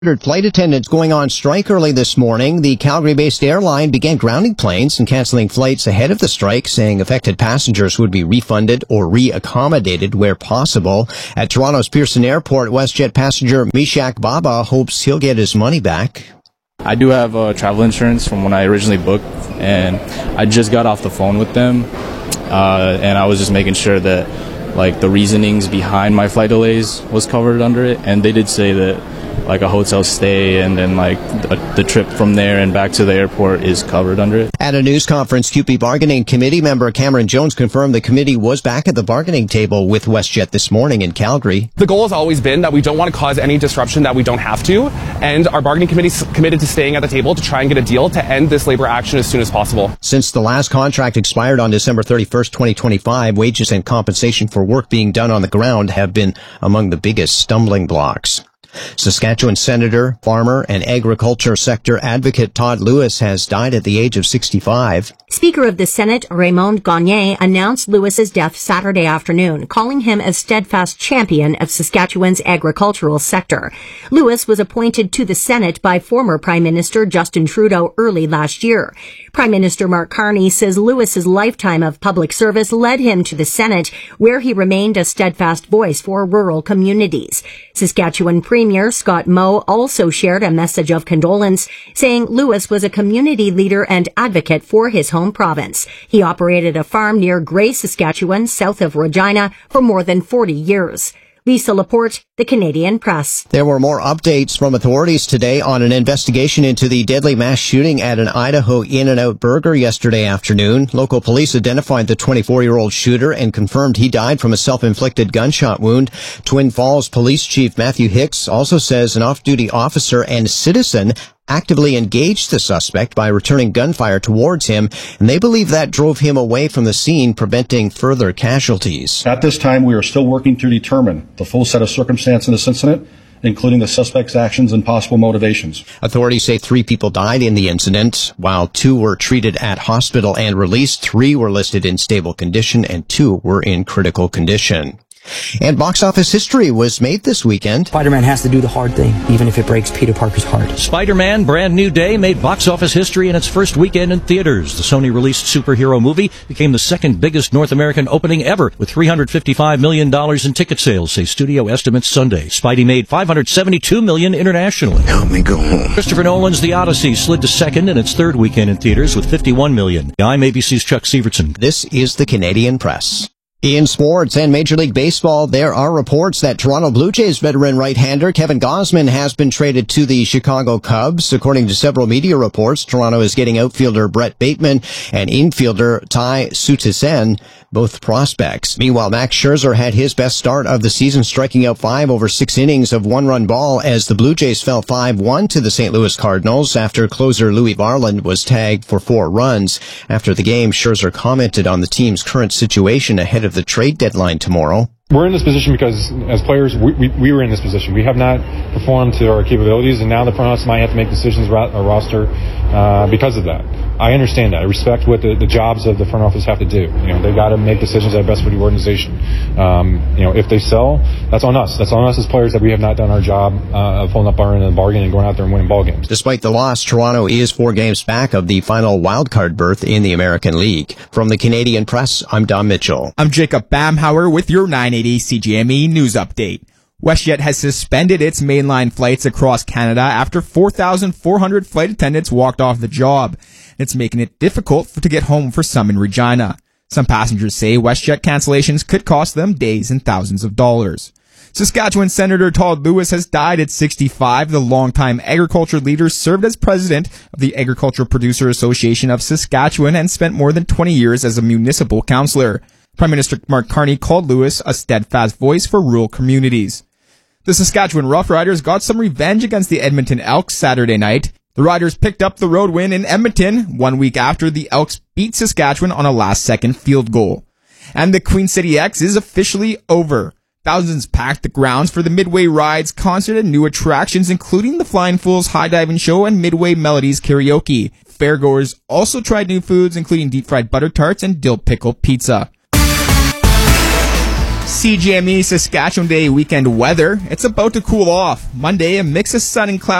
Flight attendants going on strike early this morning. The Calgary-based airline began grounding planes and canceling flights ahead of the strike, saying affected passengers would be refunded or reaccommodated where possible. At Toronto's Pearson Airport, WestJet passenger Mishak Baba hopes he'll get his money back. I do have travel insurance from when I originally booked, and I just got off the phone with them, and I was just making sure that the reasonings behind my flight delays was covered under it, and they did say that a hotel stay and then the trip from there and back to the airport is covered under it. At a news conference, CUPE Bargaining Committee member Cameron Jones confirmed the committee was back at the bargaining table with WestJet this morning in Calgary. The goal has always been that we don't want to cause any disruption that we don't have to, and our bargaining committee is committed to staying at the table to try and get a deal to end this labor action as soon as possible. Since the last contract expired on December 31st, 2025, wages and compensation for work being done on the ground have been among the biggest stumbling blocks. Saskatchewan Senator, farmer, and agriculture sector advocate Todd Lewis has died at the age of 65. Speaker of the Senate, Raymond Gagne, announced Lewis's death Saturday afternoon, calling him a steadfast champion of Saskatchewan's agricultural sector. Lewis was appointed to the Senate by former Prime Minister Justin Trudeau early last year. Prime Minister Mark Carney says Lewis's lifetime of public service led him to the Senate, where he remained a steadfast voice for rural communities. Saskatchewan Premier Scott Moe also shared a message of condolence, saying Lewis was a community leader and advocate for his home province. He operated a farm near Grey, Saskatchewan, south of Regina, for more than 40 years. Lisa Laporte, The Canadian Press. There were more updates from authorities today on an investigation into the deadly mass shooting at an Idaho In-N-Out Burger yesterday afternoon. Local police identified the 24-year-old shooter and confirmed he died from a self-inflicted gunshot wound. Twin Falls Police Chief Matthew Hicks also says an off-duty officer and citizen actively engaged the suspect by returning gunfire towards him, and they believe that drove him away from the scene, preventing further casualties. At this time, we are still working to determine the full set of circumstances in this incident, including the suspect's actions and possible motivations. Authorities say 3 people died in the incident. While 2 were treated at hospital and released, 3 were listed in stable condition and 2 were in critical condition. And box office history was made this weekend. Spider-Man has to do the hard thing, even if it breaks Peter Parker's heart. Spider-Man Brand New Day made box office history in its first weekend in theaters. The Sony-released superhero movie became the second biggest North American opening ever, with $355 million in ticket sales, say studio estimates Sunday. Spidey made $572 million internationally. Help me go home. Christopher Nolan's The Odyssey slid to second in its third weekend in theaters with $51 million. I'm ABC's Chuck Severson. This is the Canadian Press. In sports and Major League Baseball, there are reports that Toronto Blue Jays veteran right-hander Kevin Gausman has been traded to the Chicago Cubs. According to several media reports, Toronto is getting outfielder Brett Bateman and infielder Ty Suttisen, both prospects. Meanwhile, Max Scherzer had his best start of the season, striking out 5 over 6 innings of 1-run ball as the Blue Jays fell 5-1 to the St. Louis Cardinals after closer Louis Varland was tagged for 4 runs. After the game, Scherzer commented on the team's current situation ahead of the trade deadline tomorrow. We're in this position because, as players, we were in this position. We have not performed to our capabilities, and now the front office might have to make decisions about our roster because of that. I understand that. I respect what the jobs of the front office have to do. They've got to make decisions that are best for the organization. If they sell, that's on us. That's on us as players that we have not done our job of pulling up our end of the bargain and going out there and winning ball games. Despite the loss, Toronto is 4 games back of the final wildcard berth in the American League. From the Canadian Press, I'm Don Mitchell. I'm Jacob Bamhauer with your 980 CGME News Update. WestJet has suspended its mainline flights across Canada after 4,400 flight attendants walked off the job. It's making it difficult to get home for some in Regina. Some passengers say WestJet cancellations could cost them days and thousands of dollars. Saskatchewan Senator Todd Lewis has died at 65. The longtime agriculture leader served as president of the Agricultural Producer Association of Saskatchewan and spent more than 20 years as a municipal councillor. Prime Minister Mark Carney called Lewis a steadfast voice for rural communities. The Saskatchewan Roughriders got some revenge against the Edmonton Elks Saturday night. The Riders picked up the road win in Edmonton 1 week after the Elks beat Saskatchewan on a last-second field goal. And the Queen City X is officially over. Thousands packed the grounds for the Midway Rides concert and new attractions, including the Flying Fools High Diving Show and Midway Melodies Karaoke. Fairgoers also tried new foods, including deep-fried butter tarts and dill pickle pizza. CGME Saskatchewan Day weekend weather. It's about to cool off. Monday, a mix of sun and clouds.